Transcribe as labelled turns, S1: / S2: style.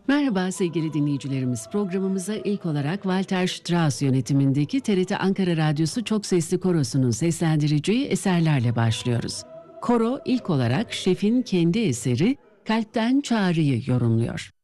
S1: Merhaba sevgili dinleyicilerimiz. Programımıza ilk olarak Walter Strauss yönetimindeki TRT Ankara Radyosu Çok Sesli Korosu'nun seslendireceği eserlerle başlıyoruz. Koro ilk olarak şefin kendi eseri Kalpten Çağrı'yı yorumluyor.